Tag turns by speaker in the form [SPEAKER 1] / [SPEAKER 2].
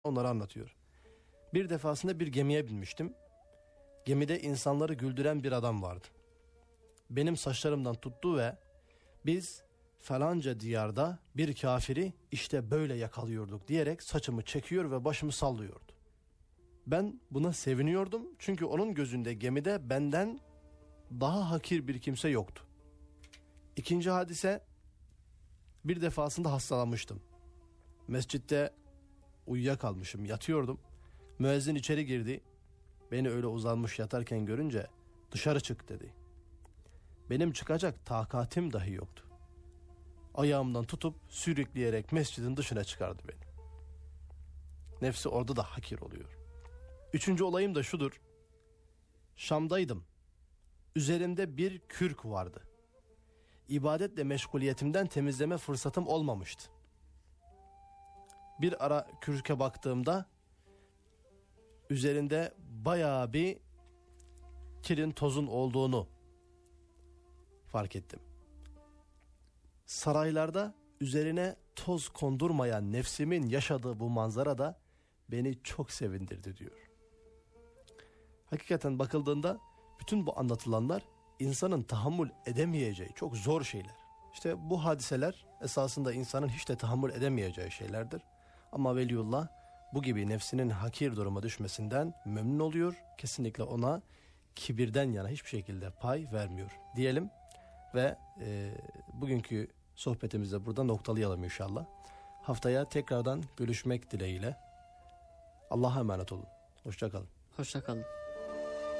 [SPEAKER 1] Onları anlatıyor. Bir defasında bir gemiye binmiştim. Gemide insanları güldüren bir adam vardı. Benim saçlarımdan tuttu ve biz falanca diyarda bir kafiri işte böyle yakalıyorduk diyerek saçımı çekiyor ve başımı sallıyordu. Ben buna seviniyordum çünkü onun gözünde gemide benden daha hakir bir kimse yoktu. İkinci hadise, bir defasında hastalanmıştım. Mescitte uyuyakalmışım, yatıyordum. Müezzin içeri girdi. Beni öyle uzanmış yatarken görünce dışarı çık dedi. Benim çıkacak takatim dahi yoktu. Ayağımdan tutup sürükleyerek mescidin dışına çıkardı beni. Nefsi orada da hakir oluyor. Üçüncü olayım da şudur. Şam'daydım. Üzerimde bir kürk vardı. İbadetle meşguliyetimden temizleme fırsatım olmamıştı. Bir ara kürke baktığımda üzerinde bayağı bir kirin tozun olduğunu fark ettim. Saraylarda üzerine toz kondurmayan nefsimin yaşadığı bu manzara da beni çok sevindirdi diyor. Hakikaten bakıldığında bütün bu anlatılanlar insanın tahammül edemeyeceği çok zor şeyler. İşte bu hadiseler esasında insanın hiç de tahammül edemeyeceği şeylerdir. Ama Veliullah bu gibi nefsinin hakir duruma düşmesinden memnun oluyor. Kesinlikle ona kibirden yana hiçbir şekilde pay vermiyor diyelim. Ve bugünkü sohbetimizi de burada noktalayalım inşallah. Haftaya tekrardan görüşmek dileğiyle. Allah'a emanet olun. Hoşça kalın.
[SPEAKER 2] Hoşça kalın.